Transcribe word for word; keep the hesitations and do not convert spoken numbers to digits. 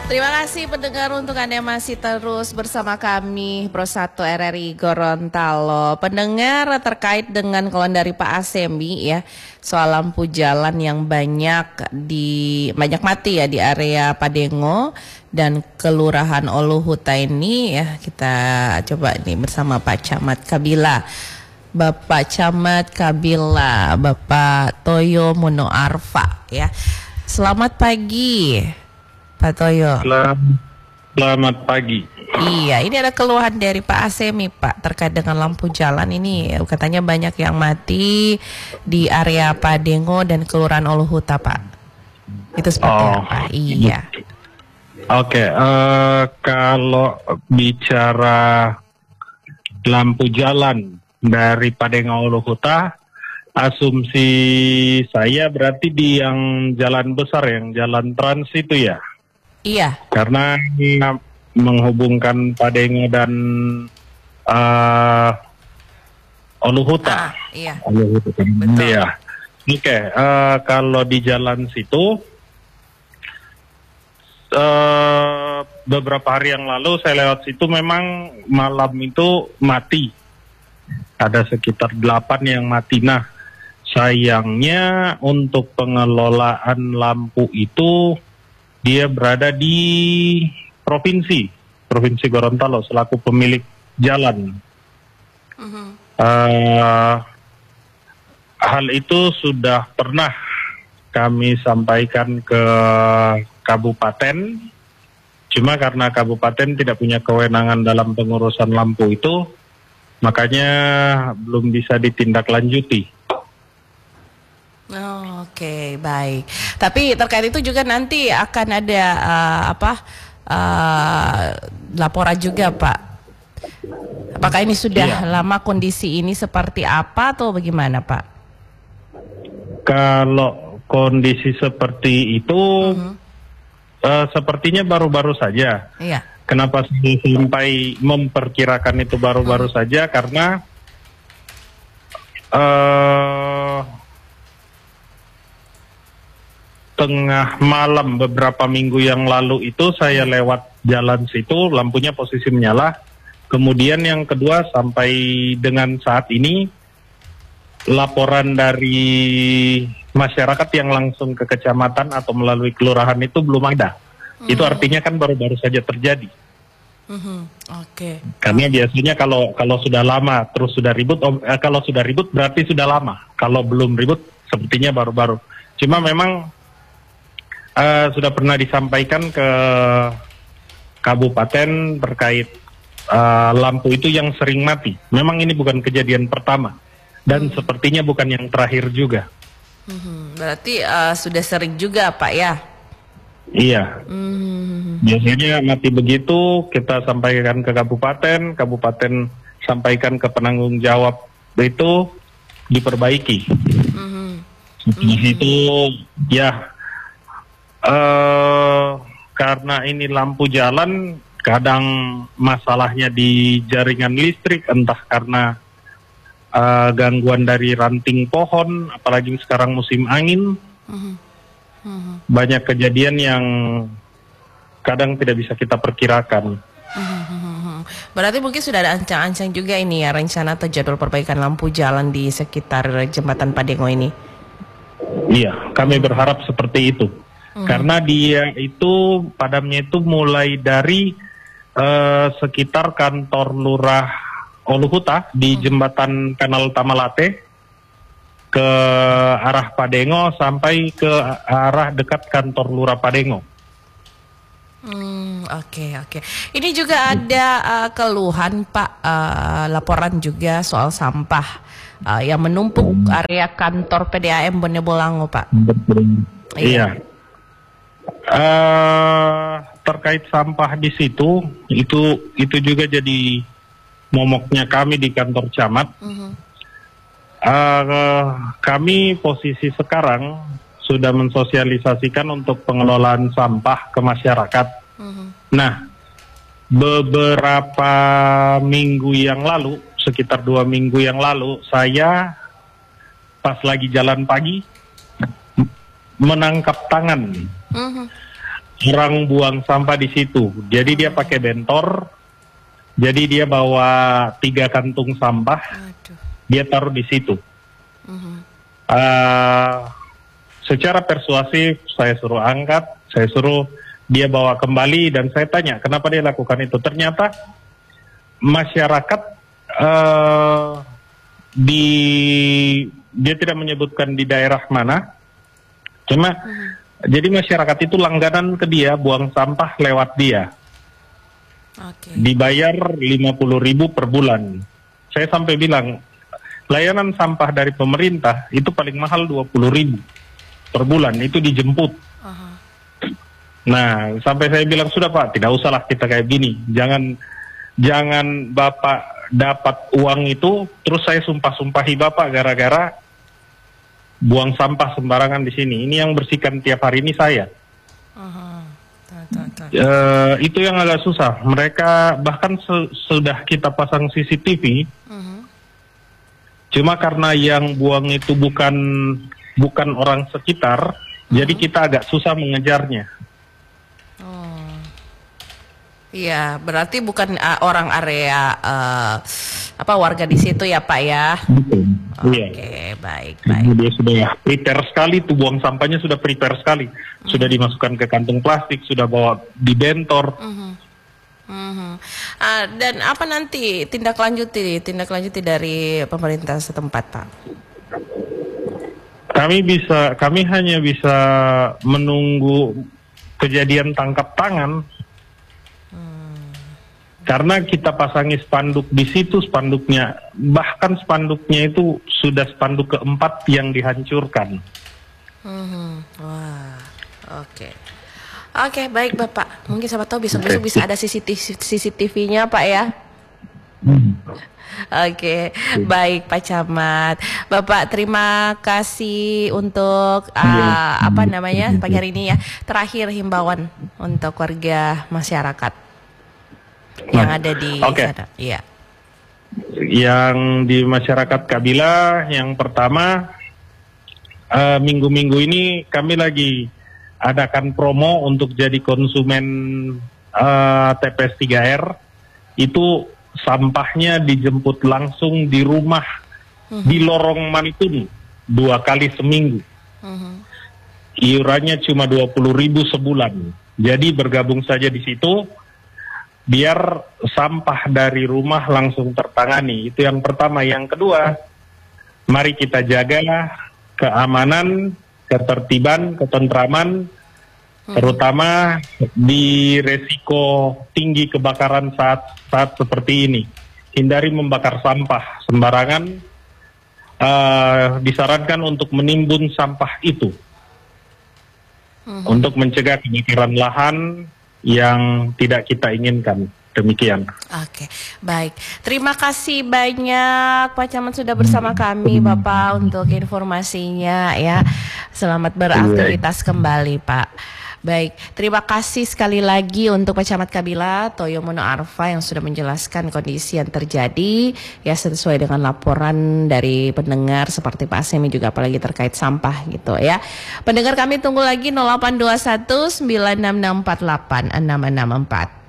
Terima kasih pendengar untuk Anda yang masih terus bersama kami Pro satu R R I Gorontalo. Pendengar, terkait dengan keluhan dari Pak Asemi ya, soal lampu jalan yang banyak di banyak mati ya di area Padengo dan Kelurahan Oluhuta ini ya, kita coba nih bersama Pak Camat Kabila. Bapak Camat Kabila, Bapak Toyo Muno Arfa ya. Selamat pagi Pak Toyo. Selamat, selamat pagi. Iya, ini ada keluhan dari Pak Asemi Pak terkait dengan lampu jalan ini. Katanya banyak yang mati di area Padengo dan Kelurahan Oluhuta Pak. Itu seperti oh. apa? Iya. Oke, okay, uh, kalau bicara lampu jalan dari Padengo Oluhuta, asumsi saya berarti di yang jalan besar, yang jalan trans itu ya? Iya. Karena menghubungkan Padengo dan uh, Oluhuta. Ah, iya. Oluhuta. Betul. Iya. Oke, okay, uh, kalau di jalan situ uh, beberapa hari yang lalu saya lewat situ, memang malam itu mati. Ada sekitar delapan yang mati. Nah, sayangnya untuk pengelolaan lampu itu dia berada di provinsi, provinsi Gorontalo selaku pemilik jalan. Uh-huh. Uh, hal itu sudah pernah kami sampaikan ke kabupaten, cuma karena kabupaten tidak punya kewenangan dalam pengurusan lampu itu, makanya belum bisa ditindaklanjuti. Oh, Oke, okay, baik. Tapi terkait itu juga nanti akan ada uh, apa uh, laporan juga, Pak. Apakah ini sudah iya. lama kondisi ini seperti apa atau bagaimana, Pak? Kalau kondisi seperti itu, uh-huh. uh, sepertinya baru-baru saja. Iya. Kenapa sampai memperkirakan itu baru-baru uh-huh. saja? Karena uh, tengah malam beberapa minggu yang lalu itu saya lewat jalan situ, lampunya posisi menyala. Kemudian yang kedua, sampai dengan saat ini laporan dari masyarakat yang langsung ke kecamatan atau melalui kelurahan itu belum ada. Hmm. Itu artinya kan baru-baru saja terjadi. Hmm. Oke. Okay. Karena biasanya kalau kalau sudah lama terus sudah ribut, oh, eh, kalau sudah ribut berarti sudah lama. Kalau belum ribut sepertinya baru-baru. Cuma memang Uh, sudah pernah disampaikan ke kabupaten terkait uh, lampu itu yang sering mati. Memang ini bukan kejadian pertama dan hmm. sepertinya bukan yang terakhir juga. Hmm, berarti uh, sudah sering juga, Pak ya? Iya. Hmm. Biasanya mati begitu, kita sampaikan ke kabupaten, kabupaten sampaikan ke penanggung jawab, itu diperbaiki. Hmm. Di situ ya. Uh, karena ini lampu jalan, kadang masalahnya di jaringan listrik, entah karena uh, gangguan dari ranting pohon, apalagi sekarang musim angin. Uh-huh. Uh-huh. Banyak kejadian yang kadang tidak bisa kita perkirakan. Uh-huh. Berarti mungkin sudah ada ancang-ancang juga ini ya, rencana atau jadwal perbaikan lampu jalan di sekitar jembatan Padengo ini? Iya, kami berharap seperti itu. Hmm. Karena dia itu padamnya itu mulai dari uh, sekitar kantor lurah Oluhuta di hmm. jembatan Kanal Tamalate ke arah Padengo sampai ke arah dekat kantor lurah Padengo. Hmm, oke okay, oke. Okay. Ini juga ada uh, keluhan Pak, uh, laporan juga soal sampah uh, yang menumpuk area kantor P D A M Bone Bolango, Pak. Iya. iya. Uh, terkait sampah di situ, itu itu juga jadi momoknya kami di kantor camat. Uh-huh. Uh, kami posisi sekarang sudah mensosialisasikan untuk pengelolaan sampah ke masyarakat. Uh-huh. Nah, beberapa minggu yang lalu, sekitar dua minggu yang lalu, saya pas lagi jalan pagi menangkap tangan. Uh-huh. orang buang sampah di situ. Jadi dia pakai bentor, jadi dia bawa tiga kantung sampah, Aduh. dia taruh di situ. Mhm. Uh, secara persuasif saya suruh angkat, saya suruh dia bawa kembali, dan saya tanya kenapa dia lakukan itu. Ternyata masyarakat uh, di dia tidak menyebutkan di daerah mana, cuma hmm. jadi masyarakat itu langganan ke dia, buang sampah lewat dia. Okay. Dibayar lima puluh ribu per bulan. Saya sampai bilang layanan sampah dari pemerintah itu paling mahal dua puluh ribu per bulan, itu dijemput. Uh-huh. Nah, sampai saya bilang sudah Pak, tidak usahlah kita kayak gini, jangan jangan Bapak dapat uang itu terus saya sumpah-sumpahi Bapak gara-gara buang sampah sembarangan di sini. Ini yang bersihkan tiap hari ini saya. Uh-huh. Uh, itu yang agak susah. Mereka bahkan se- sudah kita pasang C C T V, uh-huh. cuma karena yang buang itu bukan bukan orang sekitar, uh-huh. jadi kita agak susah mengejarnya. Iya, berarti bukan uh, orang area uh, apa warga di situ ya Pak ya? Oke, okay, baik, baik. Dia sudah prepare sekali, tuh buang sampahnya sudah prepare sekali, uh-huh. sudah dimasukkan ke kantong plastik, sudah bawa di bentor. Uh-huh. Uh-huh. Uh, dan apa nanti tindak lanjuti, tindak lanjuti dari pemerintah setempat Pak? Kami bisa, kami hanya bisa menunggu kejadian tangkap tangan. Karena kita pasangi spanduk di situ, spanduknya, bahkan spanduknya itu sudah spanduk keempat yang dihancurkan. Hmm, wah, oke. Okay. Oke, okay, baik Bapak. Mungkin siapa tahu besok-besok bisa ada C C T V-nya Pak ya? Hmm. Oke, okay. Baik Pak Camat. Bapak terima kasih untuk uh, apa namanya pagi hari ini ya. Terakhir himbauan untuk warga masyarakat yang ada di okay. sana. Iya. Yang di masyarakat Kabila, yang pertama uh, minggu-minggu ini kami lagi adakan promo untuk jadi konsumen uh, T P S tiga R. Itu sampahnya dijemput langsung di rumah, uh-huh. di lorong Mantun dua kali seminggu. Uh-huh. Iurannya cuma dua puluh ribu sebulan. Jadi bergabung saja di situ, biar sampah dari rumah langsung tertangani. Itu yang pertama. Yang kedua, mari kita jaga keamanan, ketertiban, ketentraman, hmm. terutama di resiko tinggi kebakaran saat saat seperti ini. Hindari membakar sampah sembarangan. Uh, disarankan untuk menimbun sampah itu hmm. untuk mencegah kebakaran lahan yang tidak kita inginkan. Demikian. Oke, baik. Terima kasih banyak Pak Camat sudah bersama kami Bapak untuk informasinya ya. Selamat beraktivitas kembali Pak. Baik, terima kasih sekali lagi untuk Pak Camat Kabila Toyo Mono Arfa yang sudah menjelaskan kondisi yang terjadi ya sesuai dengan laporan dari pendengar seperti Pak Asemi juga apalagi terkait sampah gitu ya. Pendengar kami tunggu lagi nol delapan dua satu sembilan enam enam empat delapan enam enam empat.